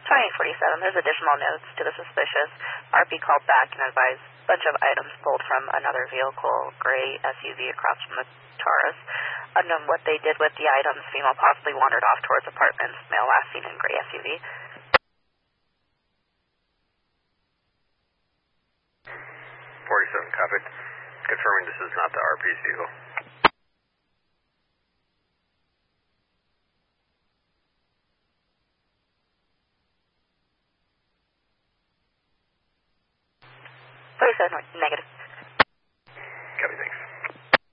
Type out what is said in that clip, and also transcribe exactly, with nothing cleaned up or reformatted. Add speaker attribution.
Speaker 1: twenty forty-seven, there's additional notes to the suspicious. R P called back and advised a bunch of items pulled from another vehicle, gray S U V across from the Taurus. Unknown what they did with the items, female possibly wandered off towards apartments, male last seen in gray S U V.
Speaker 2: forty-seven, copied. Confirming this is not the R P's vehicle.
Speaker 1: forty-seven, negative.